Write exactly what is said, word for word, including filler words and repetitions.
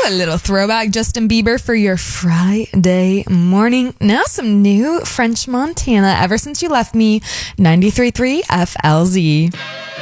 a little throwback Justin Bieber for your Friday morning. Now some new French Montana, Ever Since You Left Me, ninety-three point three F L Z.